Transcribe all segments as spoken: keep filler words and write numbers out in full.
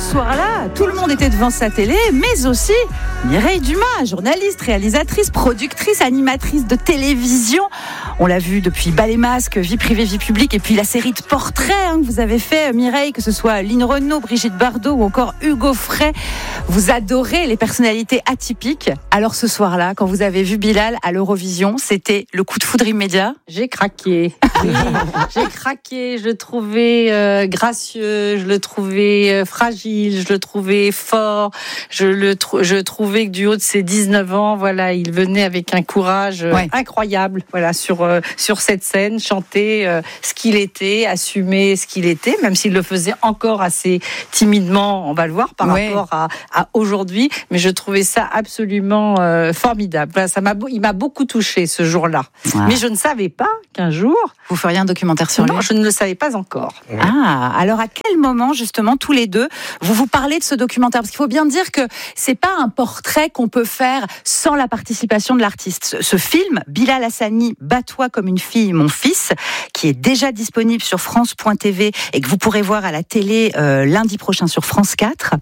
soir-là, tout le monde était devant sa télé, mais aussi Mireille Dumas, journaliste, réalisatrice, productrice, animatrice de télévision. On l'a vu depuis Bas les masques, Vie privée, vie publique, et puis la série de portraits hein, que vous avez fait, Mireille, que ce soit Line Renaud, Brigitte Bardot ou encore Hugo Frey. Vous adorez les personnalités atypiques. Alors ce soir-là, quand vous avez vu Bilal à l'Eurovision, c'était le coup de foudre immédiat? J'ai craqué. Oui, j'ai craqué. Je le trouvais euh, gracieux, je le trouvais euh, fragile, je le trouvais fort. Je le tr- je trouvais que du haut de ses dix-neuf ans, voilà, il venait avec un courage euh, ouais. incroyable. Voilà, sur euh, sur cette scène, chanter euh, ce qu'il était, assumer ce qu'il était, même s'il le faisait encore assez timidement. On va le voir par ouais. rapport à, à aujourd'hui. Mais je trouvais ça absolument euh, formidable. Voilà, ça m'a, il m'a beaucoup touchée ce jour-là. Ouais. Mais je ne savais pas qu'un jour vous feriez un documentaire sur lui. Non, je ne le savais pas encore. Ouais. Ah, alors à quel moment justement tous les deux vous vous parlez de ce documentaire? Parce qu'il faut bien dire que c'est pas un portrait qu'on peut faire sans la participation de l'artiste. Ce, ce film, Bilal Hassani, Bats-toi comme une fille, mon fils, qui est déjà disponible sur France point T V et que vous pourrez voir à la télé euh, lundi prochain sur France quatre.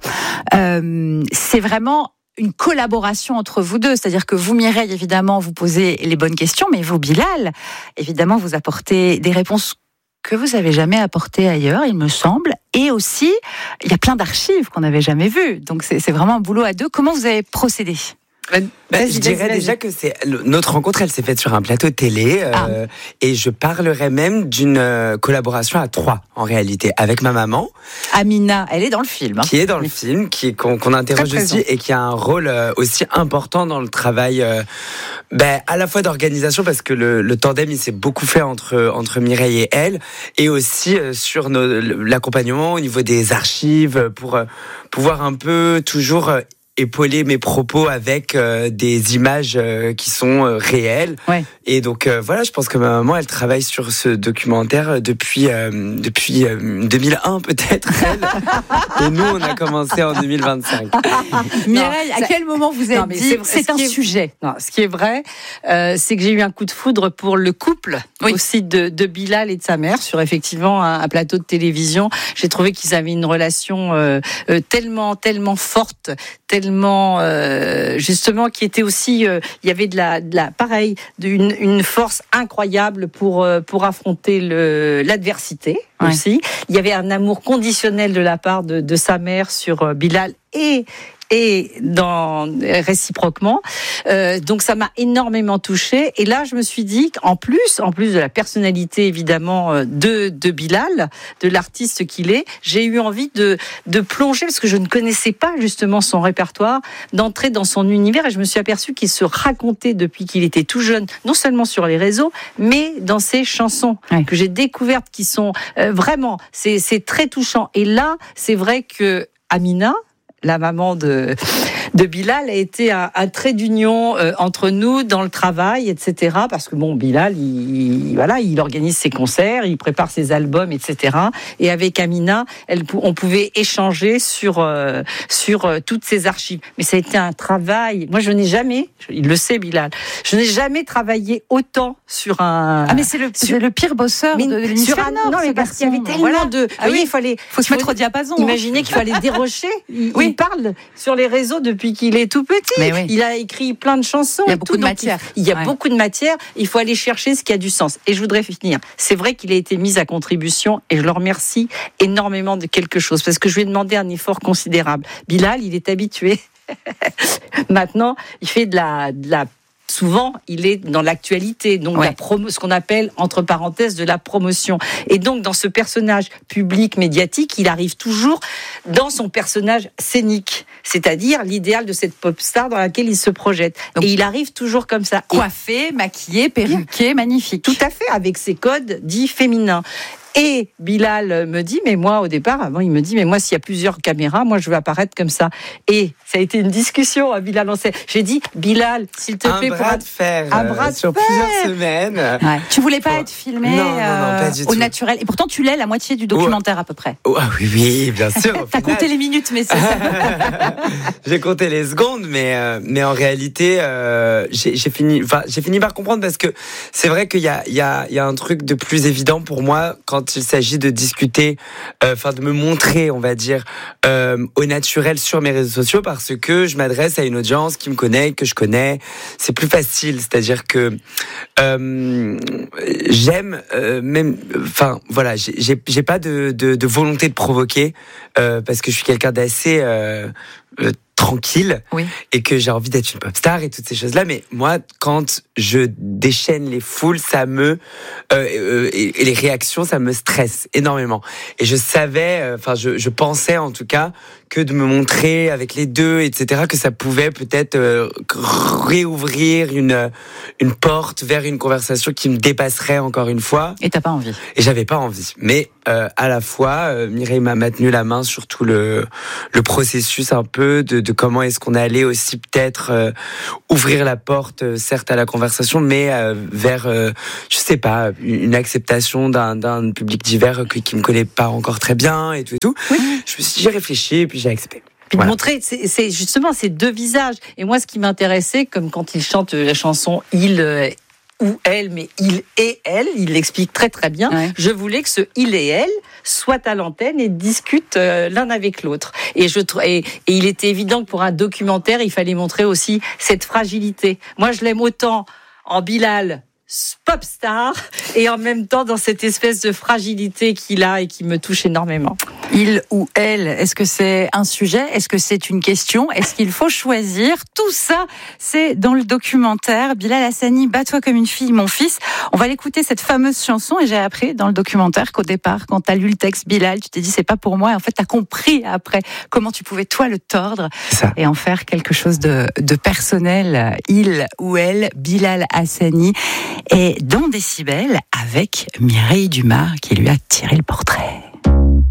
Euh, c'est vraiment une collaboration entre vous deux, c'est-à-dire que vous, Mireille, évidemment, vous posez les bonnes questions, mais vous, Bilal, évidemment, vous apportez des réponses que vous n'avez jamais apportées ailleurs, il me semble, et aussi, il y a plein d'archives qu'on n'avait jamais vues, donc c'est, c'est vraiment un boulot à deux. Comment vous avez procédé ? Bah, je dirais déjà que c'est notre rencontre, elle s'est faite sur un plateau télé euh, ah. et je parlerais même d'une euh, collaboration à trois en réalité avec ma maman. Amina, elle est dans le film. Hein. Qui est dans le film, qui qu'on, qu'on interroge aussi et qui a un rôle euh, aussi important dans le travail, euh, ben à la fois d'organisation parce que le, le tandem il s'est beaucoup fait entre entre Mireille et elle, et aussi euh, sur nos, l'accompagnement au niveau des archives pour euh, pouvoir un peu toujours euh, épauler mes propos avec euh, des images euh, qui sont euh, réelles. Ouais. Et donc euh, voilà, je pense que ma maman, elle travaille sur ce documentaire depuis euh, depuis euh, deux mille un peut-être. Elle. Et nous, on a commencé en deux mille vingt-cinq. Mireille, à quel moment vous avez dit c'est, c'est un est, sujet? Non, ce qui est vrai, euh, c'est que j'ai eu un coup de foudre pour le couple oui. aussi de, de Bilal et de sa mère sur effectivement un, un plateau de télévision. J'ai trouvé qu'ils avaient une relation euh, euh, tellement tellement forte, tellement Euh, justement qui était aussi euh, il y avait de la, de la pareil d'une une force incroyable pour euh, pour affronter le l'adversité ouais. aussi. Il y avait un amour conditionnel de la part de, de sa mère sur euh, Bilal et et dans réciproquement. Euh, donc ça m'a énormément touchée. Et là, je me suis dit qu'en plus, en plus de la personnalité évidemment de de Bilal, de l'artiste qu'il est, j'ai eu envie de de plonger parce que je ne connaissais pas justement son répertoire, d'entrer dans son univers et je me suis aperçue qu'il se racontait depuis qu'il était tout jeune, non seulement sur les réseaux, mais dans ses chansons ouais. que j'ai découvertes qui sont euh, vraiment, c'est c'est très touchant. Et là, c'est vrai que Amina, la maman de, de Bilal, a été un, un trait d'union euh, entre nous dans le travail, et cetera. Parce que bon, Bilal, il, il, voilà, il organise ses concerts, il prépare ses albums, et cetera. Et avec Amina, elle, on pouvait échanger sur euh, sur euh, toutes ces archives. Mais ça a été un travail. Moi, je n'ai jamais, il le sait, Bilal, je n'ai jamais travaillé autant sur un. Ah mais c'est le, sur, c'est le pire bosseur de l'hémisphère nord. Non mais parce qu'il y avait tellement voilà. de. Ah oui, il fallait. Faut se mettre au diapason. Imaginez hein. qu'il fallait dérocher. Il, oui. Il parle sur les réseaux depuis qu'il est tout petit. Oui. Il a écrit plein de chansons. Il y a et beaucoup tout, de matière. Il y a ouais. beaucoup de matière. Il faut aller chercher ce qui a du sens. Et je voudrais finir. C'est vrai qu'il a été mis à contribution et je le remercie énormément de quelque chose parce que je lui ai demandé un effort considérable. Bilal, il est habitué. Maintenant, il fait de la, de la souvent, il est dans l'actualité, donc ouais. la promo, ce qu'on appelle, entre parenthèses, de la promotion. Et donc, dans ce personnage public, médiatique, il arrive toujours dans son personnage scénique, c'est-à-dire l'idéal de cette pop star dans laquelle il se projette. Donc, et il arrive toujours comme ça. Coiffé, maquillé, perruqué, magnifique. Tout à fait, avec ses codes dits féminins. Et Bilal me dit, mais moi, au départ, avant, il me dit, mais moi, s'il y a plusieurs caméras, moi, je veux apparaître comme ça. Et ça a été une discussion à Bilal. J'ai dit, Bilal, s'il te un plaît, bras pour de fer, un bras de sur fer. plusieurs semaines. Ouais. Tu voulais pas pour... être filmé non, non, non, pas du euh, tout. au naturel. Et pourtant, tu l'es la moitié du documentaire oh. à peu près. Oh, oui, oui, bien sûr. T'as compté les minutes, mais c'est ça. J'ai compté les secondes, mais euh, mais en réalité, euh, j'ai, j'ai fini, enfin, j'ai fini par comprendre parce que c'est vrai qu'il y a il y a il y a un truc de plus évident pour moi quand quand il s'agit de discuter, enfin euh, de me montrer, on va dire, euh, au naturel sur mes réseaux sociaux, parce que je m'adresse à une audience qui me connaît, que je connais. C'est plus facile, c'est-à-dire que euh, j'aime euh, même, enfin voilà, j'ai, j'ai, j'ai pas de, de, de volonté de provoquer euh, parce que je suis quelqu'un d'assez euh, euh, tranquille oui. et que j'ai envie d'être une pop star et toutes ces choses-là. Mais moi, quand je déchaîne les foules, ça me euh, euh, et, et les réactions, ça me stresse énormément. Et je savais, enfin, euh, je, je pensais en tout cas que de me montrer avec les deux, et cetera, que ça pouvait peut-être euh, réouvrir une une porte vers une conversation qui me dépasserait encore une fois. Et t'as pas envie. Et j'avais pas envie. Mais euh, à la fois, euh, Mireille m'a maintenu la main sur tout le le processus un peu de, de comment est-ce qu'on allait aussi peut-être euh, ouvrir la porte, euh, certes à la conversation, mais euh, vers, euh, je sais pas, une acceptation d'un, d'un public divers qui, qui me connaît pas encore très bien et tout et tout. Oui. Je me suis dit, j'ai réfléchi et puis j'ai accepté. Puis voilà. De montrer, c'est, c'est justement ces deux visages. Et moi, ce qui m'intéressait, comme quand il chante la chanson « Il euh, » ou elle, mais il et elle, il l'explique très très bien. Ouais. Je voulais que ce il et elle soient à l'antenne et discutent euh, l'un avec l'autre. Et, je, et, et il était évident que pour un documentaire, il fallait montrer aussi cette fragilité. Moi, je l'aime autant en Bilal, pop star, et en même temps dans cette espèce de fragilité qu'il a et qui me touche énormément. Il ou elle, est-ce que c'est un sujet ? Est-ce que c'est une question ? Est-ce qu'il faut choisir ? Tout ça, c'est dans le documentaire. Bilal Hassani, Bats-toi comme une fille, mon fils. On va l'écouter, cette fameuse chanson, et j'ai appris dans le documentaire qu'au départ, quand t'as lu le texte Bilal, tu t'es dit c'est pas pour moi, et en fait t'as compris après comment tu pouvais toi le tordre et en faire quelque chose de, de personnel. Il ou elle, Bilal Hassani, est dans Décibel avec Mireille Dumas qui lui a tiré le portrait.